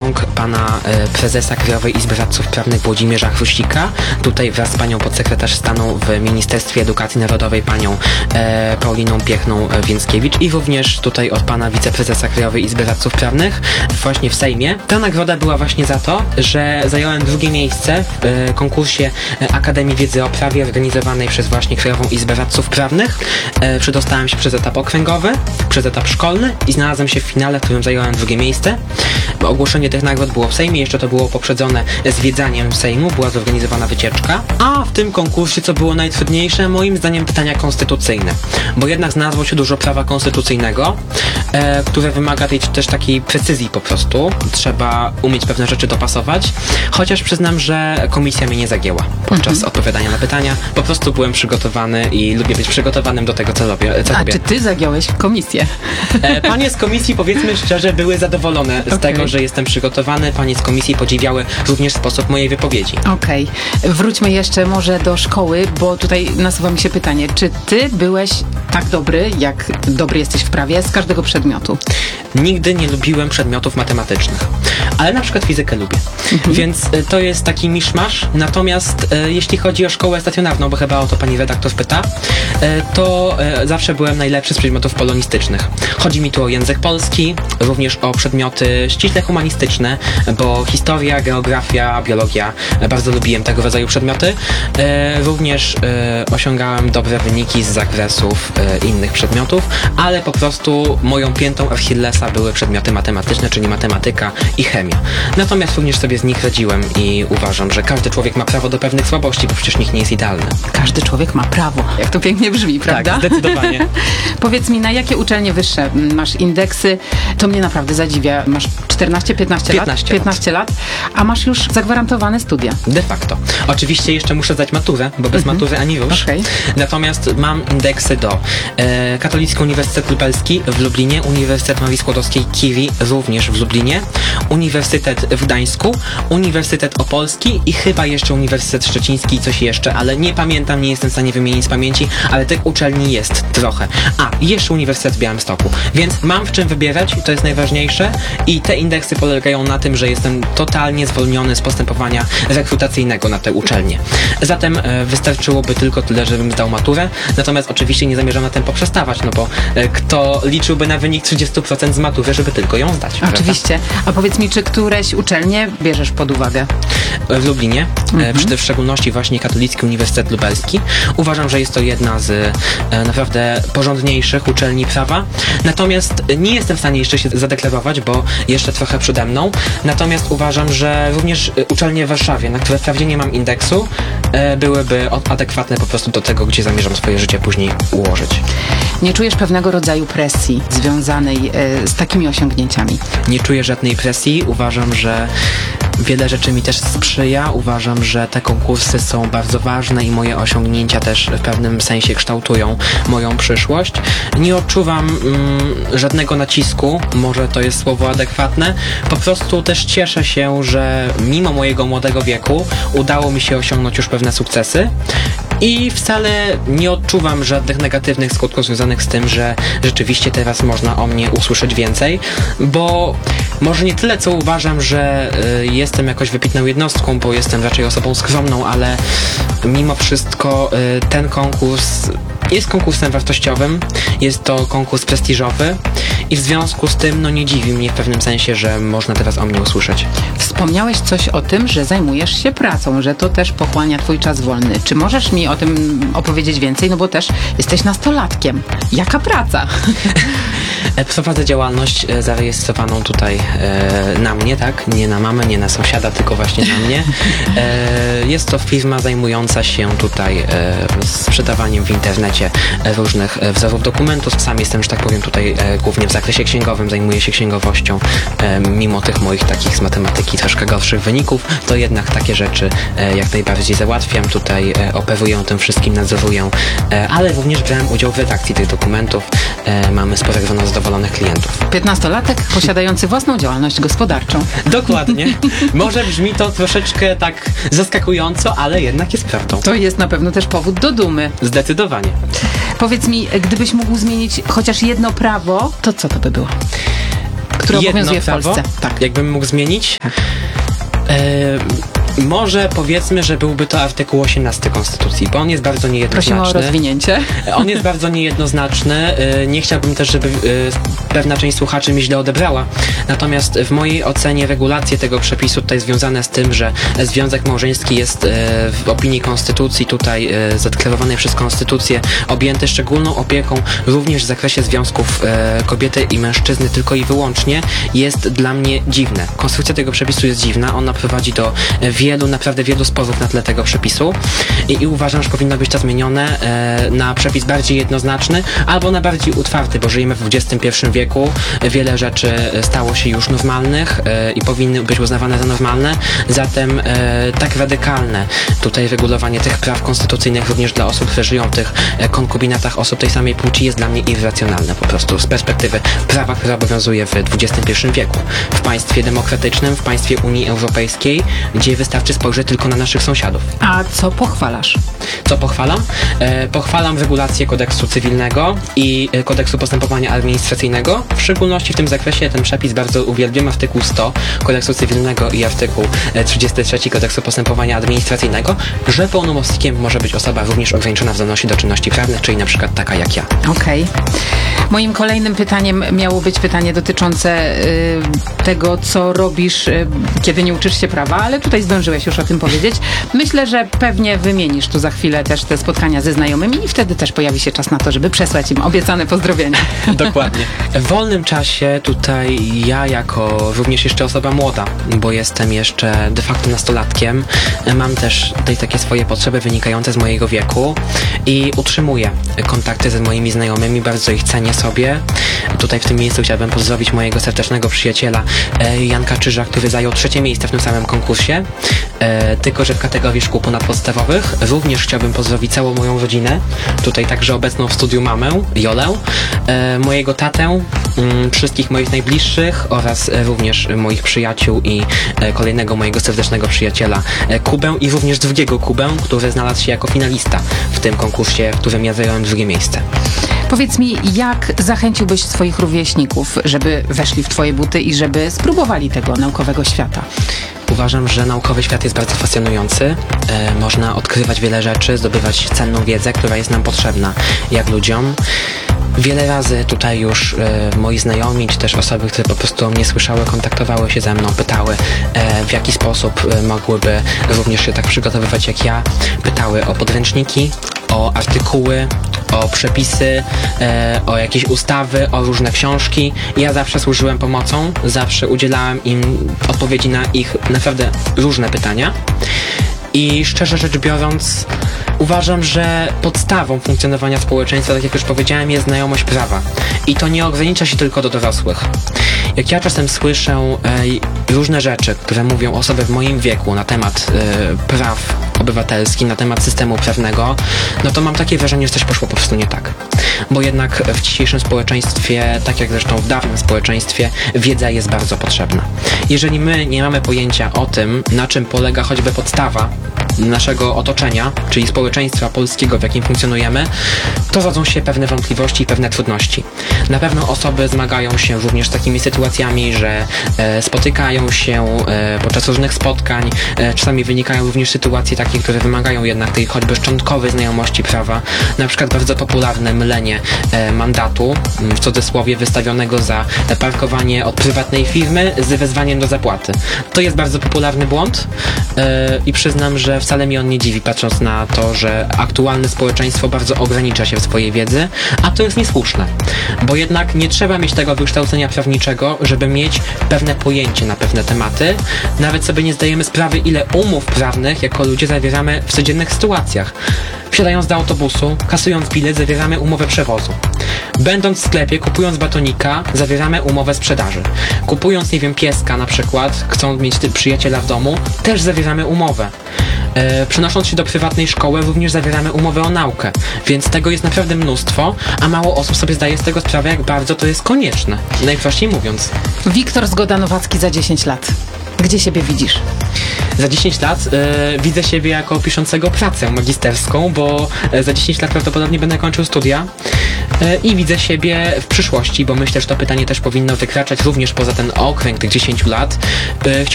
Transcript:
rąk pana prezesa Krajowej Izby Radców Prawnych Włodzimierza Chruścika, tutaj wraz z panią podsekretarz stanu w Ministerstwie Edukacji Narodowej, panią Pauliną Piechną-Więckiewicz, i również tutaj od pana wiceprezesa Krajowej Izby Radców Prawnych właśnie w Sejmie. Ta nagroda była właśnie za to, że zająłem drugie miejsce w konkursie Akademii Wiedzy o Prawie organizowanej przez właśnie Krajową Izbę Radców Prawnych. Przedostałem się przez etap okręgowy, przez etap szkolny i znalazłem się w finale, w którym zająłem drugie miejsce. Ogłoszenie tych nagród było w Sejmie, jeszcze to było poprzedzone zwiedzaniem Sejmu, była zorganizowana wycieczka, a w tym konkursie, co było najtrudniejsze, moim zdaniem pytania konstytucyjne, bo jednak znalazło się dużo prawa konstytucyjnego, które wymaga też takiej precyzji po prostu. Trzeba umieć pewne rzeczy dopasować, chociaż przyznam, że komisja mnie nie zagięła podczas odpowiadania na pytania. Po prostu byłem przygotowany i lubię być przygotowanym do tego, co robię. Czy ty zagiąłeś komisję? Panie z komisji, powiedzmy szczerze, były zadowolone z tego, że jestem przygotowany. Panie z komisji podziwiały również sposób mojej wypowiedzi. Okej. Wróćmy jeszcze może do szkoły, bo tutaj nasuwa mi się pytanie, czy ty byłeś tak dobry, jak dobry jesteś w prawie z każdego przedmiotu? Nigdy nie lubiłem przedmiotów matematycznych, ale na przykład fizykę lubię. Więc to jest taki miszmasz. Natomiast jeśli chodzi o szkołę stacjonarną, bo chyba o to pani redaktor pyta, to zawsze byłem najlepszy z przedmiotów polonistycznych. Chodzi mi tu o język polski, również o przedmioty ściśle humanistyczne, bo historia, geografia, biologia, bardzo lubiłem tego rodzaju przedmioty. Również osiągałem dobre wyniki z zakresów innych przedmiotów, ale po prostu moją piętą Achillesa były przedmioty matematyczne, czyli matematyka i chemia. Natomiast również sobie z nich radziłem i uważam, że każdy człowiek ma prawo do pewnych słabości, bo przecież nikt nie jest idealny. Każdy człowiek ma prawo. Jak to pięknie brzmi, prawda? Tak, zdecydowanie. Powiedz mi, na jakie uczelnie wyższe masz indeksy? To mnie naprawdę zadziwia. Masz 14-15 lat? 15 lat. A masz już zagwarantowane studia. De facto. Oczywiście jeszcze muszę zdać maturę, bo bez matury ani rusz. Natomiast mam indeksy do Katolicki Uniwersytet Lubelski w Lublinie, Uniwersytet Marii Skłodowskiej-Curie również w Lublinie, Uniwersytet w Gdańsku, Uniwersytet Opolski i chyba jeszcze Uniwersytet Szczeciński i coś jeszcze, ale nie pamiętam, nie jestem w stanie wymienić z pamięci, ale tych uczelni jest trochę. A, jeszcze Uniwersytet w Białymstoku. Więc mam w czym wybierać, to jest najważniejsze, i te indeksy polegają na tym, że jestem totalnie zwolniony z postępowania rekrutacyjnego na te uczelnie. Zatem wystarczyłoby tylko tyle, żebym zdał maturę, natomiast oczywiście nie zamierzam na tym poprzestawać, no bo kto liczyłby na wynik 30% z matury, żeby tylko ją zdać. Oczywiście. A powiedz mi, czy któreś uczelnie bierzesz pod uwagę? W Lublinie, w szczególności właśnie Katolicki Uniwersytet Lubelski. Uważam, że jest to jedna z naprawdę porządniejszych uczelni prawa. Natomiast nie jestem w stanie jeszcze się zadeklarować, bo jeszcze trochę przede mną. Natomiast uważam, że również uczelnie w Warszawie, na które wprawdzie nie mam indeksu, byłyby adekwatne po prostu do tego, gdzie zamierzam swoje życie później ułożyć. Nie czujesz pewnego rodzaju presji związanej z takimi osiągnięciami? Nie czuję żadnej presji. Uważam, że wiele rzeczy mi też sprzyja. Uważam, że te konkursy są bardzo ważne i moje osiągnięcia też w pewnym sensie kształtują moją przyszłość. Nie odczuwam żadnego nacisku, może to jest słowo adekwatne. Po prostu też cieszę się, że mimo mojego młodego wieku udało mi się osiągnąć już pewne sukcesy i wcale nie odczuwam żadnych negatywnych skutków związanych z tym, że rzeczywiście teraz można o mnie usłyszeć więcej, bo może nie tyle, co uważam, że jestem jakoś wybitną jednostką, bo jestem raczej osobą skromną, ale mimo wszystko ten konkurs jest konkursem wartościowym, jest to konkurs prestiżowy i w związku z tym nie dziwi mnie w pewnym sensie, że można teraz o mnie usłyszeć. Wspomniałeś coś o tym, że zajmujesz się pracą, że to też pochłania twój czas wolny. Czy możesz mi o tym opowiedzieć więcej? No bo też jesteś nastolatkiem. Jaka praca? Prowadzę działalność zarejestrowaną tutaj na mnie, tak? Nie na mamę, nie na sąsiada, tylko właśnie na mnie. Jest to firma zajmująca się tutaj sprzedawaniem w internecie różnych wzorów dokumentów. Sam jestem, że tak powiem, tutaj głównie w zakresie księgowym, zajmuję się księgowością. Mimo tych moich takich z matematyki troszkę gorszych wyników, to jednak takie rzeczy jak najbardziej załatwiam. Tutaj operuję tym wszystkim, nadzoruję, ale również brałem udział w redakcji tych dokumentów. Mamy spore grono zadowolonych klientów. 15-latek posiadający własną działalność gospodarczą. Dokładnie. Może brzmi to troszeczkę tak zaskakująco, ale jednak jest prawdą. To jest na pewno też powód do dumy. Zdecydowanie. Powiedz mi, gdybyś mógł zmienić chociaż jedno prawo, to co to by było? Które jedno obowiązuje w prawo, Polsce. Tak. jakbym mógł zmienić, może powiedzmy, że byłby to artykuł 18 Konstytucji, bo on jest bardzo niejednoznaczny. Prosimy o rozwinięcie. On jest bardzo niejednoznaczny. Nie chciałbym też, żeby pewna część słuchaczy mi źle odebrała. Natomiast w mojej ocenie regulacje tego przepisu tutaj związane z tym, że związek małżeński jest w opinii Konstytucji tutaj zadeklarowanej przez Konstytucję objęty szczególną opieką również w zakresie związków kobiety i mężczyzny tylko i wyłącznie, jest dla mnie dziwne. Konstrukcja tego przepisu jest dziwna. Ona prowadzi do naprawdę wielu sporów na tle tego przepisu i uważam, że powinno być to zmienione na przepis bardziej jednoznaczny albo na bardziej utwarty, bo żyjemy w XXI wieku, wiele rzeczy stało się już normalnych i powinny być uznawane za normalne, zatem tak radykalne tutaj regulowanie tych praw konstytucyjnych również dla osób, które żyją w tych konkubinatach osób tej samej płci jest dla mnie irracjonalne po prostu z perspektywy prawa, które obowiązuje w XXI wieku. W państwie demokratycznym, w państwie Unii Europejskiej, gdzie wystarczy spojrzeć tylko na naszych sąsiadów. A co pochwalasz? Co pochwalam? Pochwalam regulację kodeksu cywilnego i kodeksu postępowania administracyjnego. W szczególności w tym zakresie ten przepis bardzo uwielbiam, artykuł 100 kodeksu cywilnego i artykuł 33 kodeksu postępowania administracyjnego, że pełnomocnikiem może być osoba również ograniczona w zdolności do czynności prawnych, czyli na przykład taka jak ja. Okej. Moim kolejnym pytaniem miało być pytanie dotyczące tego, co robisz, kiedy nie uczysz się prawa, ale tutaj zdążyłeś już o tym powiedzieć. Myślę, że pewnie wymienisz tu za chwilę też te spotkania ze znajomymi i wtedy też pojawi się czas na to, żeby przesłać im obiecane pozdrowienia. Dokładnie. W wolnym czasie tutaj ja jako również jeszcze osoba młoda, bo jestem jeszcze de facto nastolatkiem, mam też tutaj takie swoje potrzeby wynikające z mojego wieku i utrzymuję kontakty ze moimi znajomymi, bardzo ich cenię sobie. Tutaj w tym miejscu chciałbym pozdrowić mojego serdecznego przyjaciela Janka Czyża, który zajął 3. miejsce w tym samym konkursie, tylko że w kategorii szkół ponadpodstawowych. Również chciałbym pozdrowić całą moją rodzinę, tutaj także obecną w studiu mamę, Jolę, mojego tatę, wszystkich moich najbliższych oraz również moich przyjaciół i kolejnego mojego serdecznego przyjaciela Kubę i również drugiego Kubę, który znalazł się jako finalista w tym konkursie, w którym ja zająłem 2. miejsce. Powiedz mi, jak zachęciłbyś swoich rówieśników, żeby weszli w twoje buty i żeby spróbowali tego naukowego świata? Uważam, że naukowy świat jest bardzo fascynujący. Można odkrywać wiele rzeczy, zdobywać cenną wiedzę, która jest nam potrzebna jak ludziom. Wiele razy tutaj już moi znajomi, czy też osoby, które po prostu o mnie słyszały, kontaktowały się ze mną, pytały w jaki sposób mogłyby również się tak przygotowywać jak ja. Pytały o podręczniki, o artykuły, o przepisy, o jakieś ustawy, o różne książki. Ja zawsze służyłem pomocą, zawsze udzielałem im odpowiedzi na ich naprawdę różne pytania. I szczerze rzecz biorąc, uważam, że podstawą funkcjonowania społeczeństwa, tak jak już powiedziałem, jest znajomość prawa. I to nie ogranicza się tylko do dorosłych. Jak ja czasem słyszę różne rzeczy, które mówią osoby w moim wieku na temat praw obywatelskich, na temat systemu prawnego, no to mam takie wrażenie, że coś poszło po prostu nie tak. Bo jednak w dzisiejszym społeczeństwie, tak jak zresztą w dawnym społeczeństwie, wiedza jest bardzo potrzebna. Jeżeli my nie mamy pojęcia o tym, na czym polega choćby podstawa naszego otoczenia, czyli społeczeństwa polskiego, w jakim funkcjonujemy, to rodzą się pewne wątpliwości i pewne trudności. Na pewno osoby zmagają się również z takimi sytuacjami, że spotykają się podczas różnych spotkań, czasami wynikają również sytuacje takie, które wymagają jednak tej choćby szczątkowej znajomości prawa, na przykład bardzo popularne mylenie mandatu, w cudzysłowie wystawionego za parkowanie od prywatnej firmy z wezwaniem do zapłaty. To jest bardzo popularny błąd i przyznam, że wcale mnie on nie dziwi, patrząc na to, że aktualne społeczeństwo bardzo ogranicza się w swojej wiedzy, a to jest niesłuszne, bo jednak nie trzeba mieć tego wykształcenia prawniczego, żeby mieć pewne pojęcie na pewne tematy. Nawet sobie nie zdajemy sprawy, ile umów prawnych jako ludzie zawieramy w codziennych sytuacjach. Wsiadając do autobusu, kasując bilet, zawieramy umowę przewozu. Będąc w sklepie, kupując batonika, zawieramy umowę sprzedaży. Kupując, nie wiem, pieska na przykład, chcąc mieć przyjaciela w domu, też zawieramy umowę. Przenosząc się do prywatnej szkoły, również zawieramy umowę o naukę. Więc tego jest naprawdę mnóstwo, a mało osób sobie zdaje z tego sprawę, jak bardzo to jest konieczne. Najprościej mówiąc. Wiktor Zgoda-Nowacki za 10 lat. Gdzie siebie widzisz? Za 10 lat widzę siebie jako piszącego pracę magisterską, bo za 10 lat prawdopodobnie będę kończył studia i widzę siebie w przyszłości, bo myślę, że to pytanie też powinno wykraczać również poza ten okręg tych 10 lat.